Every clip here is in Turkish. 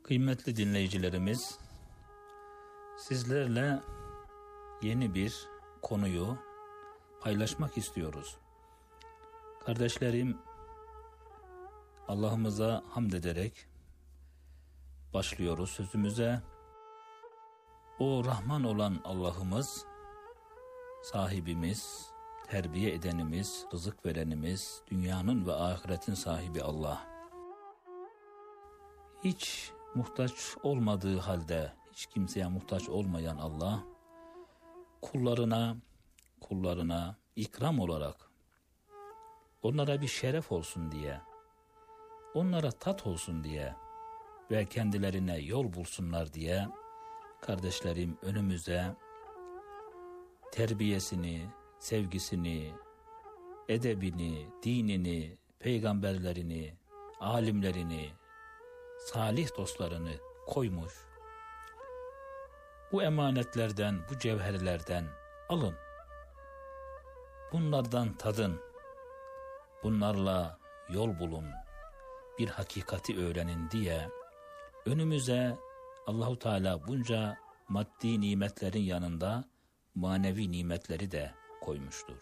Kıymetli dinleyicilerimiz, sizlerle yeni bir konuyu paylaşmak istiyoruz. Kardeşlerim, Allah'ımıza hamd ederek başlıyoruz sözümüze. O Rahman olan Allah'ımız, sahibimiz, terbiye edenimiz, rızık verenimiz, dünyanın ve ahiretin sahibi Allah. Hiç muhtaç olmadığı halde, hiç kimseye muhtaç olmayan Allah, kullarına ikram olarak, onlara bir şeref olsun diye, onlara tat olsun diye ve kendilerine yol bulsunlar diye, kardeşlerim, önümüze terbiyesini, sevgisini, edebini, dinini, peygamberlerini, alimlerini, salih dostlarını koymuş. Bu emanetlerden, bu cevherlerden alın. Bunlardan tadın. Bunlarla yol bulun. Bir hakikati öğrenin diye önümüze Allahu Teala bunca maddi nimetlerin yanında manevi nimetleri de koymuştur.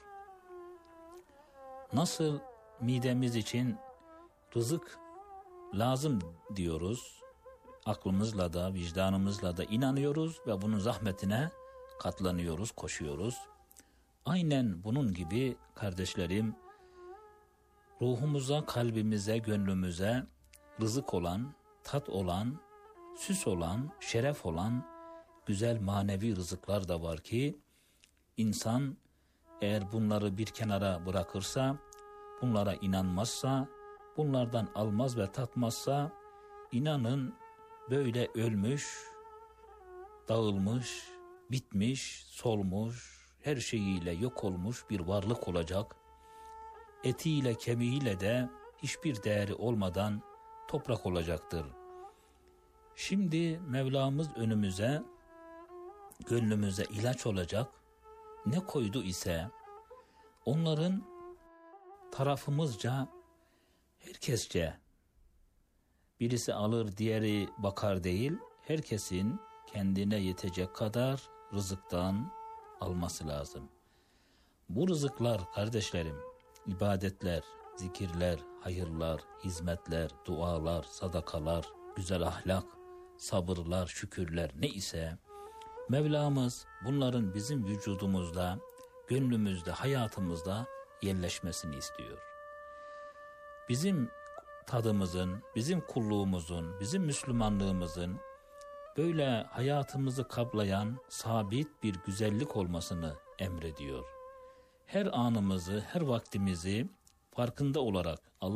Nasıl midemiz için rızık lazım diyoruz, aklımızla da vicdanımızla da inanıyoruz ve bunun zahmetine katlanıyoruz, koşuyoruz. Aynen bunun gibi kardeşlerim, ruhumuza, kalbimize, gönlümüze rızık olan, tat olan, süs olan, şeref olan güzel manevi rızıklar da var ki insan eğer bunları bir kenara bırakırsa, bunlara inanmazsa, bunlardan almaz ve tatmazsa, inanın böyle ölmüş, dağılmış, bitmiş, solmuş, her şeyiyle yok olmuş bir varlık olacak. Etiyle kemiğiyle de hiçbir değeri olmadan toprak olacaktır. Şimdi Mevlamız önümüze, gönlümüze ilaç olacak ne koydu ise onların tarafımızca, herkesçe, birisi alır diğeri bakar değil, herkesin kendine yetecek kadar rızıktan alması lazım. Bu rızıklar kardeşlerim, ibadetler, zikirler, hayırlar, hizmetler, dualar, sadakalar, güzel ahlak, sabırlar, şükürler ne ise Mevlamız bunların bizim vücudumuzda, gönlümüzde, hayatımızda yerleşmesini istiyor. Bizim tadımızın, bizim kulluğumuzun, bizim Müslümanlığımızın böyle hayatımızı kaplayan sabit bir güzellik olmasını emrediyor. Her anımızı, her vaktimizi farkında olarak Allah